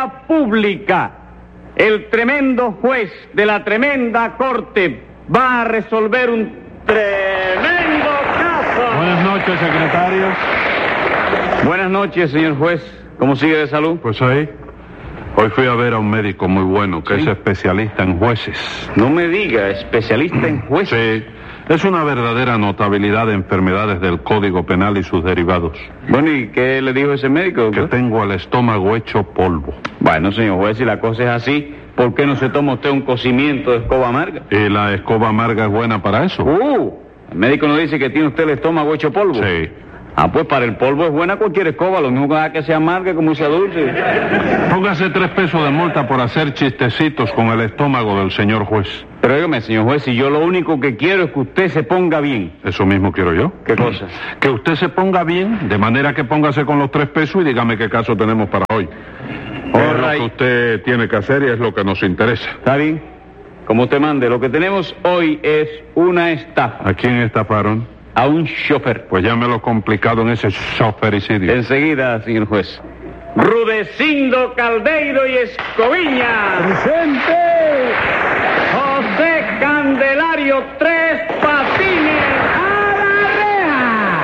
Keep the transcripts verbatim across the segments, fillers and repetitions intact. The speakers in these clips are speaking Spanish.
vía pública. El tremendo juez de la tremenda corte va a resolver un tremendo caso. Buenas noches, secretario. Buenas noches, señor juez. ¿Cómo sigue de salud? Pues ahí. Hoy fui a ver a un médico muy bueno que ¿Sí? es especialista en jueces. No me diga, especialista en jueces. Sí, es una verdadera notabilidad de enfermedades del Código Penal y sus derivados. Bueno, ¿y qué le dijo ese médico, Que doctor? tengo el estómago hecho polvo. Bueno, señor juez, si la cosa es así, ¿por qué no se toma usted un cocimiento de escoba amarga? ¿Y la escoba amarga es buena para eso? Uh, el médico nos dice que tiene usted el estómago hecho polvo. Sí. Ah, pues para el polvo es buena cualquier escoba, lo mismo que sea amarga como sea dulce. Póngase tres pesos de multa por hacer chistecitos con el estómago del señor juez. Pero dígame, señor juez, si yo lo único que quiero es que usted se ponga bien. Eso mismo quiero yo. ¿Qué cosa? Que usted se ponga bien, de manera que póngase con los tres pesos y dígame qué caso tenemos para hoy. All Es lo right. que usted tiene que hacer y es lo que nos interesa. ¿Está bien? Como usted mande, lo que tenemos hoy es una estafa ¿A quién estafaron? a un chofer. Pues llámelo complicado en ese chofericidio. Enseguida, señor juez. Rudecindo Caldeiro y Escoviña. ¡Presente! José Candelario Tres Patines. ¡A la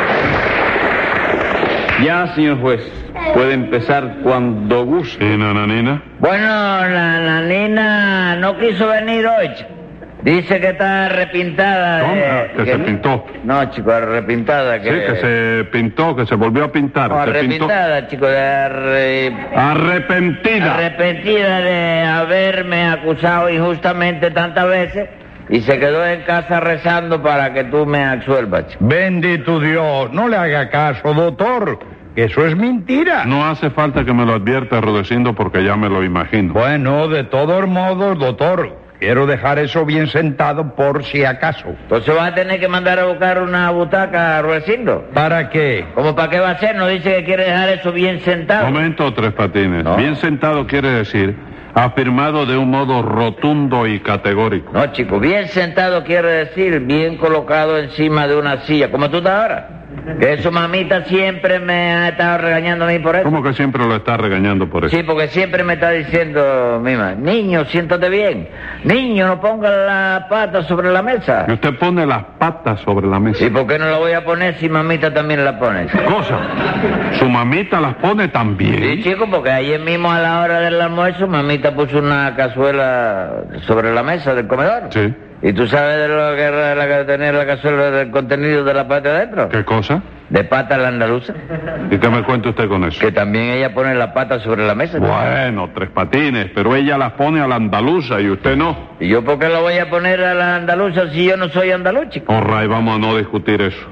reja! Ya, señor juez, puede empezar cuando guste. ¿Y Nananina? Bueno, la, la nena no quiso venir hoy, chico. Dice que está arrepintada. ¿Cómo? de- Que se pintó. No, chico, arrepintada. Que... Sí, que se pintó, que se volvió a pintar. No, se pintó. arrepintada, chico, de arre- Arrepentida. arrepentida de haberme acusado injustamente tantas veces y se quedó en casa rezando para que tú me absuelvas, chico. Bendito Dios, no le haga caso, doctor, que eso es mentira. No hace falta que me lo advierta, Rudecindo, porque ya me lo imagino. Bueno, de todos modos, doctor, quiero dejar eso bien sentado por si acaso. Entonces vas a tener que mandar a buscar una butaca, Ruecindo. ¿Para qué? ¿Cómo para qué va a ser? No dice que quiere dejar eso bien sentado. Momento, Tres Patines. No. Bien sentado quiere decir afirmado de un modo rotundo y categórico. No, chico, bien sentado quiere decir bien colocado encima de una silla, como tú estás ahora. Que su mamita siempre me ha estado regañando a mí por eso. ¿Cómo que siempre lo está regañando por eso? Sí, porque siempre me está diciendo, mima, niño, siéntate bien. Niño, no ponga la pata sobre la mesa. Y usted pone las patas sobre la mesa. ¿Y por qué no la voy a poner si mamita también la pone? Cosa. Su mamita las pone también. Sí, chico, porque ayer mismo a la hora del almuerzo mamita puso una cazuela sobre la mesa del comedor. Sí. ¿Y tú sabes de lo que era la que tenía la cazuela del contenido de la pata adentro? ¿Qué cosa? De pata a la andaluza. ¿Y qué me cuenta usted con eso? Que también ella pone la pata sobre la mesa. Bueno, Tres Patines, pero ella las pone a la andaluza y usted no. ¿Y yo por qué la voy a poner a la andaluza si yo no soy andaluz, chico? Orray, vamos a no discutir eso.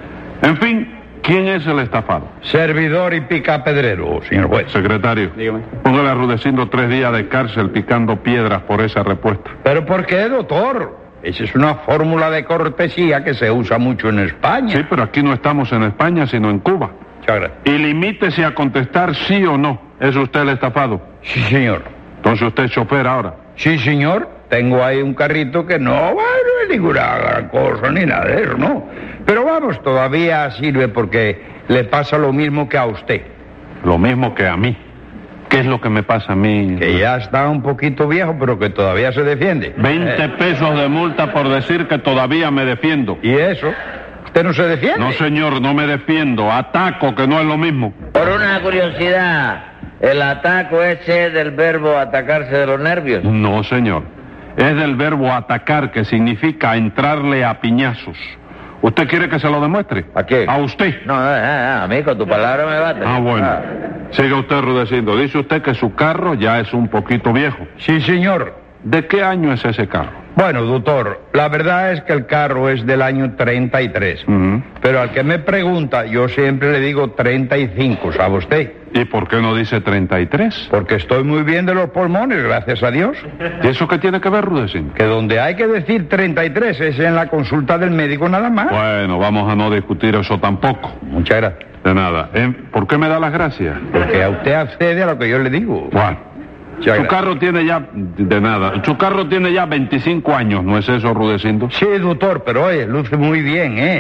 En fin, ¿quién es el estafado? Servidor y picapedrero, señor juez. Secretario, Dígame. póngale a Rudecindo tres días de cárcel picando piedras por esa respuesta. ¿Pero por qué, doctor? Esa es una fórmula de cortesía que se usa mucho en España. Sí, pero aquí no estamos en España, sino en Cuba. Muchas gracias. Y limítese a contestar sí o no. ¿Es usted el estafado? Sí, señor. Entonces usted es chofer ahora. Sí, señor. Tengo ahí un carrito que no, bueno, es ninguna gran cosa ni nada de eso, ¿no? Pero vamos, todavía sirve porque le pasa lo mismo que a usted. Lo mismo que a mí. ¿Qué es lo que me pasa a mí? Que ya está un poquito viejo, pero que todavía se defiende. Veinte Eh, pesos de multa por decir que todavía me defiendo. ¿Y eso? ¿Usted no se defiende? No, señor, no me defiendo. Ataco, que no es lo mismo. Por una curiosidad, ¿el ataco ese es del verbo atacarse de los nervios? No, señor. Es del verbo atacar, que significa entrarle a piñazos. ¿Usted quiere que se lo demuestre? ¿A qué? A usted. No, no, no, a mí con tu palabra me bate. Ah, bueno. Siga usted, Rudecindo. Dice usted que su carro ya es un poquito viejo. Sí, señor. ¿De qué año es ese carro? Bueno, doctor, la verdad es que el carro es del año treinta y tres. Ujú. Pero al que me pregunta, yo siempre le digo treinta y cinco, ¿sabe usted? ¿Y por qué no dice treinta y tres? Porque estoy muy bien de los pulmones, gracias a Dios. ¿Y eso qué tiene que ver, Rudecindo? Que donde hay que decir treinta y tres es en la consulta del médico nada más. Bueno, vamos a no discutir eso tampoco. Muchas gracias. De nada. ¿Eh? ¿Por qué me da las gracias? Porque a usted accede a lo que yo le digo. Bueno. Muchas Su gracias. carro tiene ya... De nada. Su carro tiene ya veinticinco años, ¿no es eso, Rudecindo? Sí, doctor, pero oye, luce muy bien, ¿eh?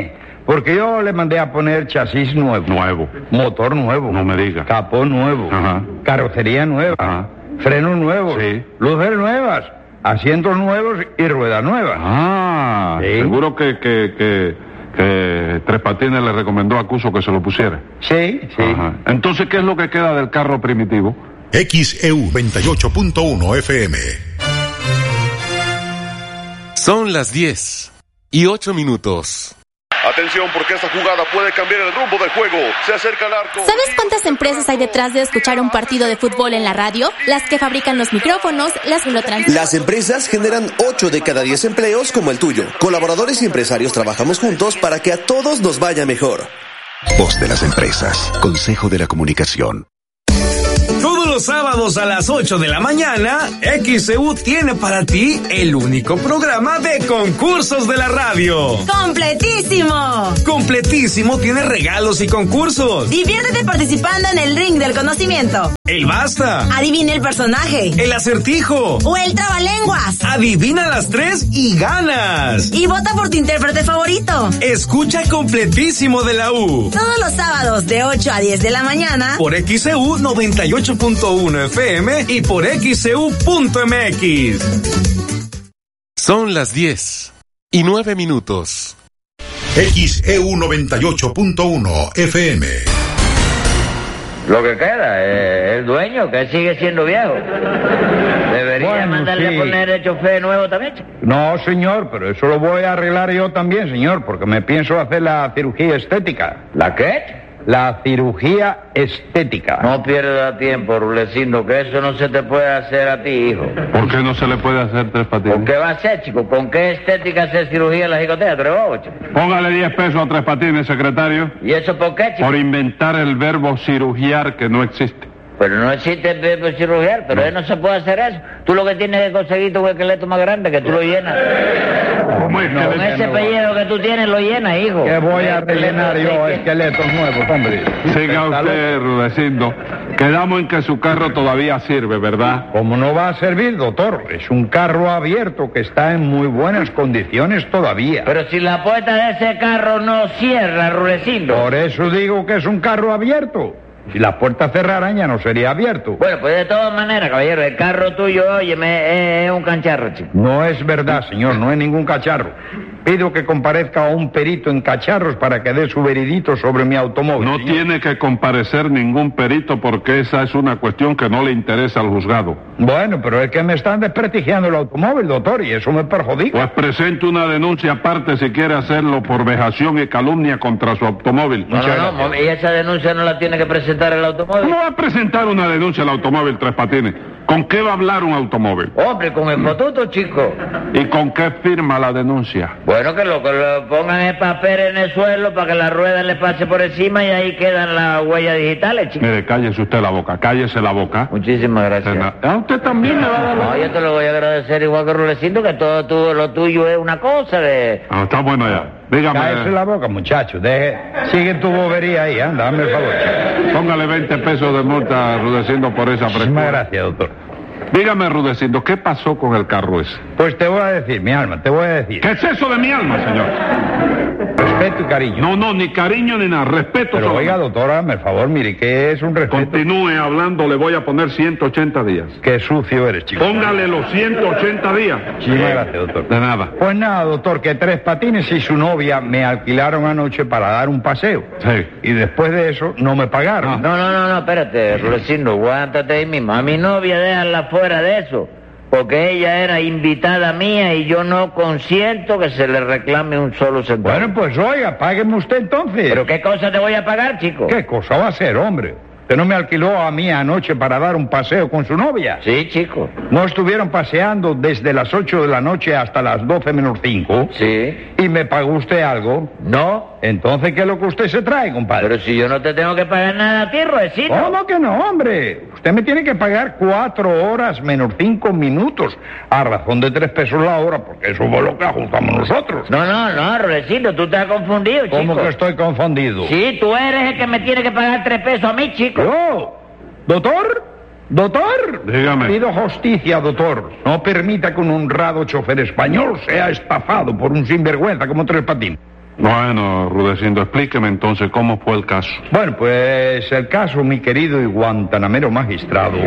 Porque yo le mandé a poner chasis nuevo. Nuevo. Motor nuevo. No me diga. Capó nuevo. Ajá. Carrocería nueva. Ajá. Frenos nuevos. Sí. Luces nuevas. Asientos nuevos y ruedas nuevas. Ah, Sí. seguro que, que, que, que Tres Patines le recomendó a Cuso que se lo pusiera. Sí, sí. Ajá. Entonces, ¿qué es lo que queda del carro primitivo? X E U noventa y ocho punto uno F M. Son las diez y ocho minutos. Atención, porque esta jugada puede cambiar el rumbo del juego. Se acerca al arco. ¿Sabes cuántas empresas hay detrás de escuchar un partido de fútbol en la radio? Las que fabrican los micrófonos, las que lo transmiten. Las empresas generan ocho de cada diez empleos como el tuyo. Colaboradores y empresarios trabajamos juntos para que a todos nos vaya mejor. Voz de las empresas. Consejo de la Comunicación. Todos los sábados a las ocho de la mañana, X E U tiene para ti el único programa de concursos de la radio. ¡Completísimo! Completísimo tiene regalos y concursos. Diviértete participando en el ring del conocimiento. El basta. Adivina el personaje. El acertijo. O el trabalenguas. Adivina las tres y ganas. Y vota por tu intérprete favorito. Escucha Completísimo de la U. Todos los sábados de ocho a diez de la mañana. Por X E U noventa y ocho punto uno F M y por X E U punto M X. Son las diez y nueve minutos. X E U noventa y ocho punto uno F M. Lo que queda es el dueño, que sigue siendo viejo. Debería Bueno, mandarle sí. a poner el chofer nuevo también, chico. No, señor, pero eso lo voy a arreglar yo también, señor, porque me pienso hacer la cirugía estética. ¿La qué? La cirugía estética. No pierda tiempo, Rulecindo, que eso no se te puede hacer a ti, hijo. ¿Por qué no se le puede hacer Tres Patines? ¿Con qué va a ser, chico? ¿Con qué estética hacer cirugía en la jicotea? ¿Tres bobos, chico? Póngale diez pesos a Tres Patines, secretario, ¿Y eso por qué, chico? por inventar el verbo cirugiar que no existe. Pero no existe el verbo cirugiar, pero él no se puede hacer eso. Tú lo que tienes que conseguir tu esqueleto más grande, que tú lo llenas. ¿Cómo es que Con le- ese pellejo que tú tienes, lo llenas, hijo. Que voy a rellenar yo esqueletos nuevos, hombre. Siga usted, Rudecindo. Quedamos en que su carro todavía sirve, ¿verdad? ¿Cómo no va a servir, doctor? Es un carro abierto que está en muy buenas condiciones todavía. Pero si la puerta de ese carro no cierra, Rulecindo. Por eso digo que es un carro abierto. Si las puertas cerraran ya no sería abierto. Bueno, pues de todas maneras, caballero, el carro tuyo, óyeme, es, es un cancharro, chico. No es verdad, señor, no es ningún cacharro. Pido que comparezca a un perito en cacharros para que dé su veredicto sobre mi automóvil. No señor. tiene que comparecer ningún perito porque esa es una cuestión que no le interesa al juzgado. Bueno, pero es que me están desprestigiando el automóvil, doctor, y eso me perjudica. Pues presente una denuncia aparte si quiere hacerlo por vejación y calumnia contra su automóvil. No, no, no, y esa denuncia no la tiene que presentar el automóvil. ¿Cómo va a presentar una denuncia al automóvil Tres Patines? ¿Con qué va a hablar un automóvil? Hombre, con el fotuto, chico. ¿Y con qué firma la denuncia? Bueno, que lo, que lo pongan el papel en el suelo para que la rueda le pase por encima y ahí quedan las huellas digitales, chico. Mire, cállese usted la boca, cállese la boca. Muchísimas gracias. ¿A usted también me va a dar la No, yo te lo voy a agradecer igual que Rulecindo, que todo tu- lo tuyo es una cosa de... Ah, está bueno ya. Dígame. Cállese la boca, muchacho. Deje, sigue tu bobería ahí, anda, dame el favor. Póngale veinte pesos de multa, Rudecindo, por esa Muchísimas frescura. gracias, doctor. Dígame, Rudecindo, ¿qué pasó con el carro ese? Pues te voy a decir, mi alma, te voy a decir. ¿Qué es eso de mi alma, señor? Respeto y cariño. No, no, ni cariño ni nada, respeto. Pero solamente. oiga, doctora, hazme el favor, mire, ¿qué es un respeto? Continúe hablando, le voy a poner ciento ochenta días. Qué sucio eres, chico. Póngale los ciento ochenta días. Muchísimas gracias, doctor. De nada. Pues nada, doctor, que Tres Patines y su novia me alquilaron anoche para dar un paseo. Sí. Y después de eso no me pagaron. No, no, no, no, espérate, Rulecindo, aguántate ahí mismo. A mi novia déjala fuera de eso, porque ella era invitada mía y yo no consiento que se le reclame un solo centavo. Bueno, pues oiga, págueme usted entonces. ¿Pero qué cosa te voy a pagar, chico? ¿Qué cosa va a ser, hombre? ¿Usted no me alquiló a mí anoche para dar un paseo con su novia? Sí, chico. ¿No estuvieron paseando desde las ocho de la noche hasta las doce menos cinco? Sí. ¿Y me pagó usted algo? No. Entonces, ¿qué es lo que usted se trae, compadre? Pero si yo no te tengo que pagar nada a ti, Ruecito. ¿Cómo que no, hombre? Usted me tiene que pagar cuatro horas menos cinco minutos a razón de tres pesos la hora, porque eso fue lo que ajustamos nosotros. No, no, no, Ruecito, tú te has confundido, chico. ¿Cómo que estoy confundido? Sí, tú eres el que me tiene que pagar tres pesos a mí, chico. ¿Yo? ¿Doctor? ¿Doctor? Dígame. Pido justicia, doctor. No permita que un honrado chofer español sea estafado por un sinvergüenza como Tres Patines. Bueno, Rudecindo, explíqueme entonces cómo fue el caso. Bueno, pues el caso, mi querido y guantanamero magistrado,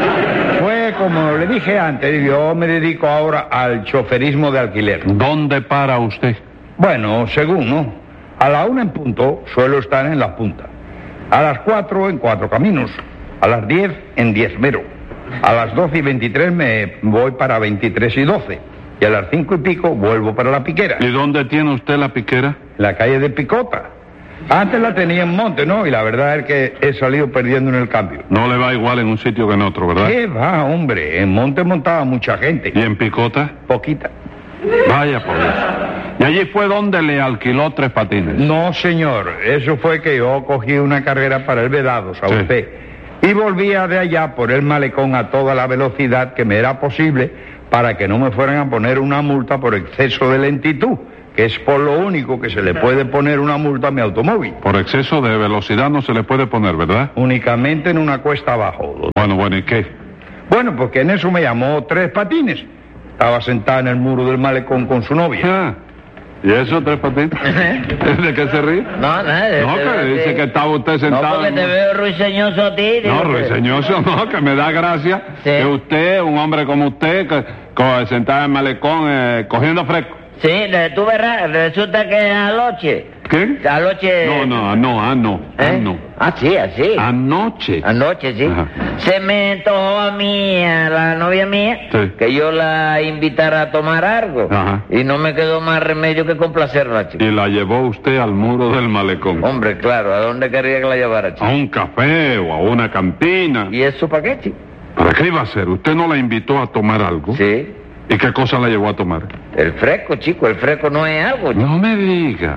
fue como le dije antes, yo me dedico ahora al choferismo de alquiler. ¿Dónde para usted? Bueno, según, ¿no? A la una en punto suelo estar en la punta. A las cuatro en Cuatro Caminos. A las diez en Diezmero. A las doce y veintitrés me voy para veintitrés y doce. Y a las cinco y pico vuelvo para la Piquera. ¿Y dónde tiene usted la Piquera? La calle de Picota. Antes la tenía en Monte, ¿no? Y la verdad es que he salido perdiendo en el cambio. No le va igual en un sitio que en otro, ¿verdad? ¿Qué va, hombre? En Monte montaba mucha gente. ¿Y en Picota? Poquita. Vaya por Dios. ¿Y allí fue donde le alquiló Tres Patines? No, señor. Eso fue que yo cogí una carrera para el Vedados, a sí. usted. Y volvía de allá por el malecón a toda la velocidad que me era posible para que no me fueran a poner una multa por exceso de lentitud, que es por lo único que se le puede poner una multa a mi automóvil. Por exceso de velocidad no se le puede poner, ¿verdad? Únicamente en una cuesta abajo. Bueno, bueno, ¿y qué? Bueno, porque en eso me llamó Tres Patines. Estaba sentada en el muro del malecón con su novia. Ah, ¿y eso, Tres Patines? ¿De qué se ríe? No, nada. No, que de, dice de, que estaba usted sentado... No, porque te veo ruiseñoso a ti. No, ruiseñoso no, que me da gracia sí. que usted, un hombre como usted, que, que sentado en el malecón, eh, cogiendo fresco. Sí, tú verás, resulta que anoche... ¿Qué? Anoche... No, no, no, ah, no, ¿Eh? ah, no. Ah, sí, así. Anoche. Anoche, sí. Ajá. Se me antojó a mí, a la novia mía, sí. que yo la invitara a tomar algo. Ajá. Y no me quedó más remedio que complacerla, chico. Y la llevó usted al muro del malecón. Hombre, claro, ¿a dónde quería que la llevara, chico? A un café o a una cantina. ¿Y eso para qué, chico? ¿Para qué iba a hacer? ¿Usted no la invitó a tomar algo? Sí. ¿Y qué cosa la llevó a tomar? El fresco, chico, el fresco no es algo, chico. No me diga.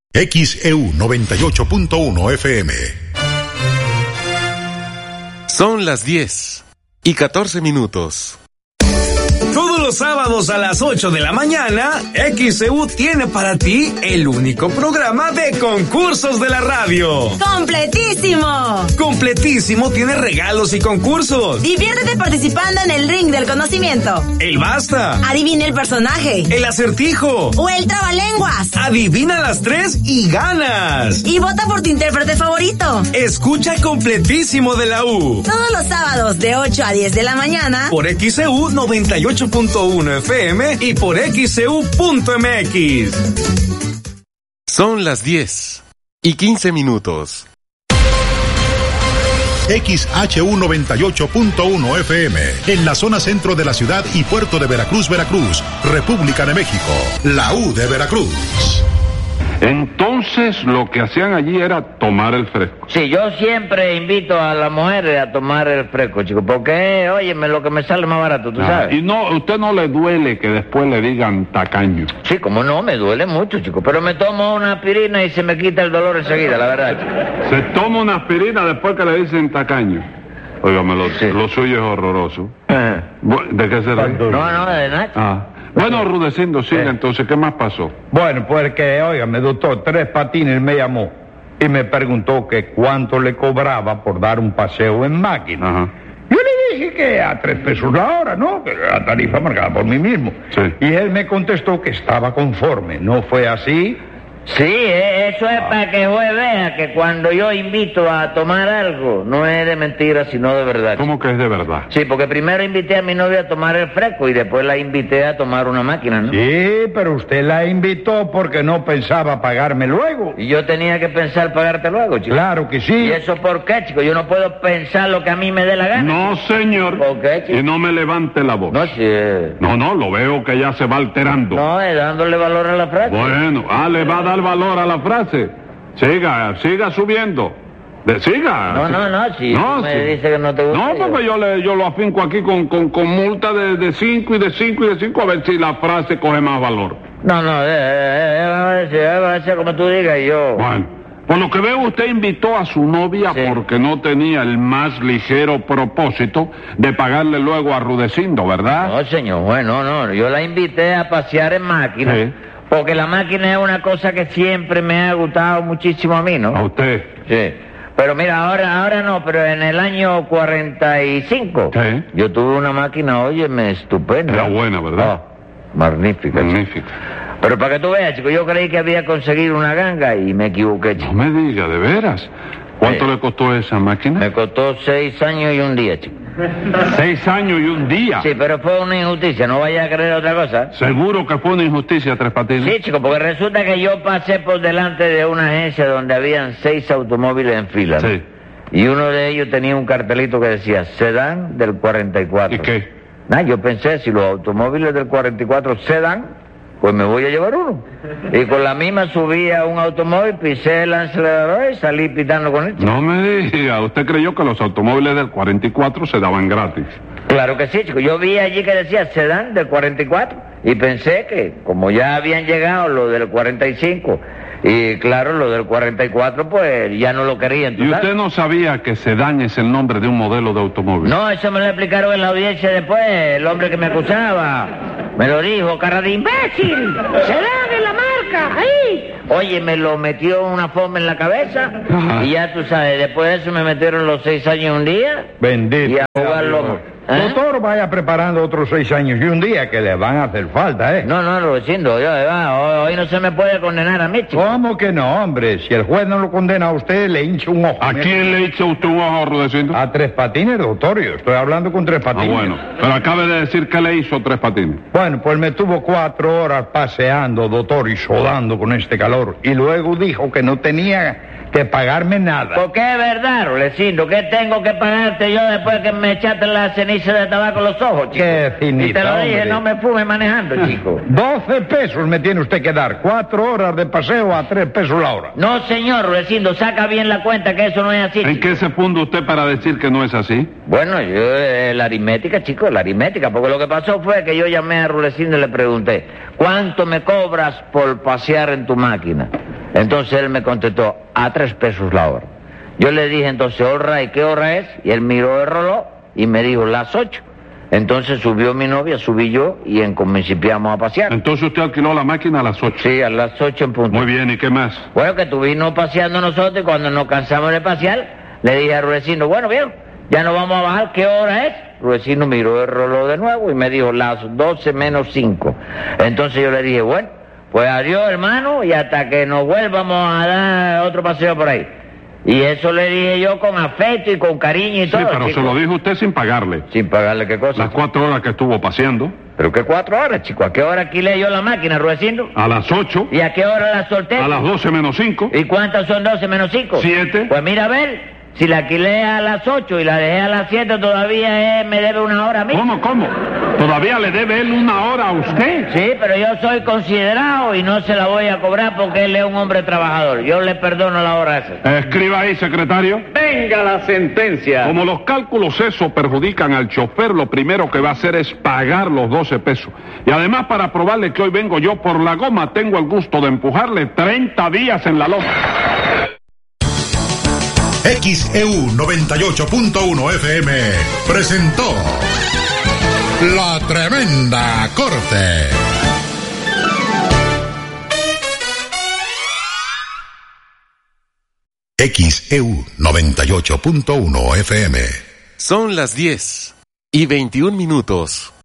X E U noventa y ocho punto uno F M. Son las diez y catorce minutos. Todos los sábados a las ocho de la mañana, X E U tiene para ti el único programa de concursos de la radio. ¡Completísimo! Completísimo tiene regalos y concursos. Diviértete participando en el ring del conocimiento. El basta. Adivina el personaje. El acertijo. O el trabalenguas. Adivina las tres y ganas. Y vota por tu intérprete favorito. Escucha Completísimo de la U. Todos los sábados de ocho a diez de la mañana. Por X E U noventa y ocho punto uno F M y por X E U punto M X. Son las diez y quince minutos. X H U noventa y ocho punto uno F M, en la zona centro de la ciudad y puerto de Veracruz, Veracruz, República de México, la U de Veracruz. Entonces lo que hacían allí era tomar el fresco. Sí, yo siempre invito a las mujeres a tomar el fresco, chico, porque, óyeme, lo que me sale más barato, tú ah, sabes. Y no, ¿usted no le duele que después le digan tacaño? Sí, como no, me duele mucho, chico, pero me tomo una aspirina y se me quita el dolor enseguida, la verdad, chico. ¿Se toma una aspirina después que le dicen tacaño? Óigame, lo, sí. lo suyo es horroroso. Ajá. ¿De qué se ríe? No, no, de nada. Ah. Bueno, Rudecindo, sigue, sí. Entonces, ¿qué más pasó? Bueno, pues que, óigame, doctor, Tres Patines me llamó y me preguntó que cuánto le cobraba por dar un paseo en máquina. Ajá. Yo le dije que a tres pesos la hora, ¿no? Que era la tarifa marcada por mí mismo. Sí. Y él me contestó que estaba conforme. ¿No fue así? Sí, eso es ah. para que juez vea que cuando yo invito a tomar algo, no es de mentira, sino de verdad. ¿Cómo que es de verdad? Sí, porque primero invité a mi novia a tomar el fresco y después la invité a tomar una máquina, ¿no? Sí, pero usted la invitó porque no pensaba pagarme luego. Y yo tenía que pensar pagarte luego, chico. Claro que sí. ¿Y eso por qué, chico? Yo no puedo pensar lo que a mí me dé la gana. No, señor. ¿Por qué, chico? Y no me levante la voz. No, sí. Eh... No, no, lo veo que ya se va alterando. No, es dándole valor a la frase. Bueno, ah, le va a dar valor a la frase. Siga, siga subiendo. De, siga. No, no, no, si no, me sí. dice que no te gusta. No, porque yo, le, yo lo afinco aquí con, con, con multa de cinco y de cinco y de cinco a ver si la frase coge más valor. No, no, eh, eh, eh, va a ser como tú digas y yo. Bueno, por lo que veo usted invitó a su novia sí. porque no tenía el más ligero propósito de pagarle luego a Rudecindo, ¿verdad? No, señor, bueno, no, yo la invité a pasear en máquina. Sí. Porque la máquina es una cosa que siempre me ha gustado muchísimo a mí, ¿no? ¿A usted? Sí. Pero mira, ahora ahora no, pero en el año cuarenta y cinco... ¿Sí? Yo tuve una máquina, óyeme, estupenda. Era buena, ¿verdad? Oh, magnífica. Magnífica. Pero para que tú veas, chico, yo creí que había conseguido una ganga y me equivoqué, chico. No me diga, ¿de veras? ¿Cuánto Sí. le costó esa máquina? Me costó seis años y un día, chico. Seis años y un día. Sí, pero fue una injusticia, no vaya a creer otra cosa. ¿Seguro que fue una injusticia, Tres Patines? Sí, chico, porque resulta que yo pasé por delante de una agencia donde habían seis automóviles en fila, ¿no? Sí. Y uno de ellos tenía un cartelito que decía sedán del cuarenta y cuatro. ¿Y qué? Nah, yo pensé, si los automóviles del cuarenta y cuatro se dan, pues me voy a llevar uno. Y con la misma subí a un automóvil, pisé el acelerador y salí pitando con él. No me diga, ¿usted creyó que los automóviles del cuarenta y cuatro se daban gratis? Claro que sí, chico. Yo vi allí que decía sedán del cuarenta y cuatro y pensé que como ya habían llegado los del cuarenta y cinco y claro, los del cuarenta y cuatro pues ya no lo querían. ¿tú ¿Y sabes? usted no sabía que sedán es el nombre de un modelo de automóvil? No, eso me lo explicaron en la audiencia después, el hombre que me acusaba. Me lo dijo, cara de imbécil. Sedán en la marca, ahí. Oye, me lo metió una forma en la cabeza. Ajá. Y ya tú sabes, después de eso me metieron los seis años un día. Bendito. Y a jugar lomo. ¿Eh? Doctor, vaya preparando otros seis años y un día que le van a hacer falta, ¿eh? No, no, Rudecindo, yo, va, hoy, hoy no se me puede condenar a mí, chico. ¿Cómo que no, hombre? Si el juez no lo condena a usted, le hincha un ojo. ¿A quién le hizo usted un ojo, Rudecindo? A Tres Patines, doctor. Yo estoy hablando con Tres Ah, Patines. bueno. Pero acabe de decir que le hizo Tres Patines. Bueno, pues me tuvo cuatro horas paseando, doctor, y sudando con este calor. Y luego dijo que no tenía que pagarme nada. Porque es verdad, Rudecindo, ¿qué tengo que pagarte yo después que me echaste la ceniza de tabaco en los ojos, chico? Qué finita, Y te lo dije, hombre. no me fume manejando, chico. Doce pesos me tiene usted que dar. Cuatro horas de paseo a tres pesos la hora. No, señor, Rudecindo, saca bien la cuenta que eso no es así, ¿En chico. qué se funda usted para decir que no es así? Bueno, yo, eh, la aritmética, chico, la aritmética, porque lo que pasó fue que yo llamé a Rudecindo y le pregunté, ¿cuánto me cobras por pasear en tu máquina? Entonces él me contestó, a tres pesos la hora. Yo le dije entonces, all right, ¿qué hora es? Y él miró el reloj y me dijo, las ocho. Entonces subió mi novia, subí yo y en principiamos a pasear. Entonces usted alquiló la máquina a las ocho. Sí, a las ocho en punto. Muy bien, ¿y qué más? Bueno, que estuvimos paseando nosotros y cuando nos cansamos de pasear, le dije a Rudecindo, bueno, bien, ya nos vamos a bajar, ¿qué hora es? Rudecindo miró el reloj de nuevo y me dijo, las doce menos cinco. Entonces yo le dije, bueno, pues adiós, hermano, y hasta que nos vuelvamos a dar otro paseo por ahí. Y eso le dije yo con afecto y con cariño y Sí, todo. pero chico. se lo dijo usted sin pagarle. ¿Sin pagarle qué cosa? Las cuatro horas que estuvo paseando. ¿Pero qué cuatro horas, chico? ¿A qué hora alquilé yo la máquina, Rudecindo? A las ocho. ¿Y a qué hora la solté? A las doce menos cinco. ¿Y cuántas son doce menos cinco? Siete. Pues mira, a ver, si la alquilé a las ocho y la dejé a las siete, todavía eh, me debe una hora a mí. ¿Cómo, cómo? ¿Todavía le debe él una hora a usted? Sí, pero yo soy considerado y no se la voy a cobrar porque él es un hombre trabajador. Yo le perdono la hora esa. Escriba ahí, secretario. Venga la sentencia. Como los cálculos eso perjudican al chofer, lo primero que va a hacer es pagar los doce pesos. Y además, para probarle que hoy vengo yo por la goma, tengo el gusto de empujarle treinta días en la loma. X E U noventa y ocho punto uno F M presentó La Tremenda Corte. X E U noventa y ocho punto uno F M. Son las diez y veintiún minutos.